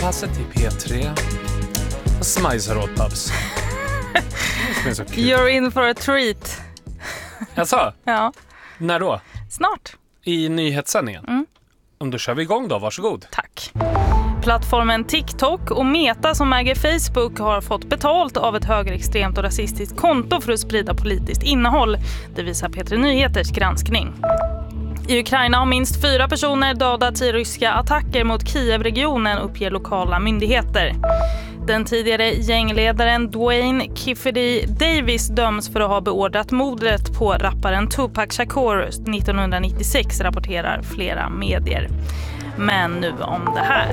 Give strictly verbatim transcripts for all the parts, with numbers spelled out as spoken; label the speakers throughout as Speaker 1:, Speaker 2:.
Speaker 1: Morgonpasset i P tre. Och smajsar åt Babs. Det är så kul.
Speaker 2: You're in for a treat.
Speaker 1: Jaså?
Speaker 2: Ja.
Speaker 1: När då?
Speaker 2: Snart.
Speaker 1: I nyhetssändningen?
Speaker 2: Mm.
Speaker 1: Om då kör vi igång då, varsågod.
Speaker 2: Tack. Plattformen TikTok och Meta som äger Facebook har fått betalt av ett högerextremt och rasistiskt konto för att sprida politiskt innehåll. Det visar P tre Nyheters granskning. I Ukraina har minst fyra personer dödats i ryska attacker mot Kiev-regionen, uppger lokala myndigheter. Den tidigare gängledaren Dwayne Kifedy Davis döms för att ha beordrat mordet på rapparen Tupac Shakur nittonhundranittiosex, rapporterar flera medier. Men nu om det här.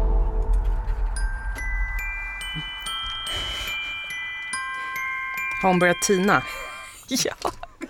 Speaker 3: Har hon börjat tina?
Speaker 2: Ja.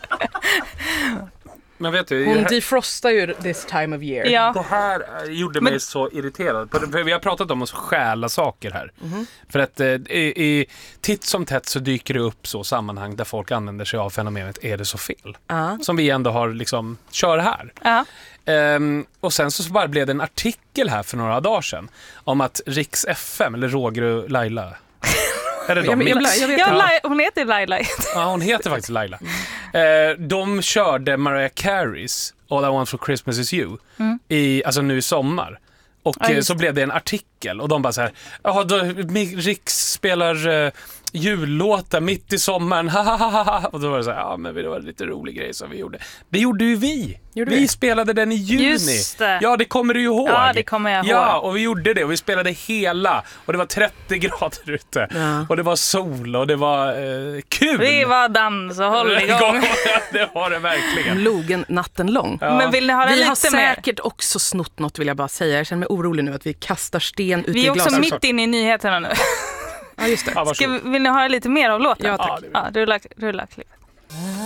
Speaker 1: Men vet du,
Speaker 3: Hon
Speaker 1: det här,
Speaker 3: defrostar ju this time of year.
Speaker 2: Ja.
Speaker 1: det här gjorde mig
Speaker 2: Men-
Speaker 1: så irriterad. För vi har pratat om att stjäla saker här.
Speaker 3: Mhm.
Speaker 1: För att eh, i, i titt som tätt så dyker det upp så sammanhang där folk använder sig av fenomenet är det så fel?
Speaker 3: Ja.
Speaker 1: Som vi ändå har liksom, kör här.
Speaker 2: Ja.
Speaker 1: Ehm, och sen så bara blev det en artikel här för några dagar sedan om att Riks F M, eller Roger och Laila, är det de?
Speaker 3: Jag, jag, jag, jag vet
Speaker 2: Ja,
Speaker 3: inte.
Speaker 2: Lai- hon heter Laila.
Speaker 1: Ja, hon heter faktiskt Laila. Eh, de körde Mariah Careys All I Want for Christmas Is You
Speaker 2: Mm.
Speaker 1: i, alltså nu i sommar. Och
Speaker 2: Ja,
Speaker 1: eh,
Speaker 2: just
Speaker 1: så blev det en artikel och de bara så här, ja, då Mi- Riks spelar eh, jullåtar mitt i sommaren. Hahaha. Och då var det så här, ja men det var en lite rolig grej som vi gjorde. Det gjorde ju vi.
Speaker 3: Gjorde
Speaker 1: vi
Speaker 3: vi?
Speaker 1: spelade den i juni.
Speaker 2: Just det.
Speaker 1: Ja, det kommer du ju ihåg.
Speaker 2: Ja, det kommer jag ihåg.
Speaker 1: Ja, och vi gjorde det och vi spelade hela och det var trettio grader ute.
Speaker 3: Ja.
Speaker 1: Och det var sol och det var eh, kul.
Speaker 2: Vi var dans och håll igång.
Speaker 1: Det var det verkligen.
Speaker 3: Logen natten lång.
Speaker 1: Ja.
Speaker 2: Men vill ni höra
Speaker 3: Vi
Speaker 2: lite
Speaker 3: har
Speaker 2: mer?
Speaker 3: säkert också snott något, vill jag bara säga. Jag känner mig orolig nu att vi kastar sten ut
Speaker 2: Vi
Speaker 3: i
Speaker 2: är också
Speaker 3: glaset.
Speaker 2: mitt inne i nyheterna nu.
Speaker 3: Ja, just det.
Speaker 1: Ja,
Speaker 2: Ska,
Speaker 1: varsågod.
Speaker 2: vi- vill ni höra lite mer av låten?
Speaker 3: Ja, tack.
Speaker 1: Ja, det vill jag.
Speaker 2: Ja, rulla, rulla klipp.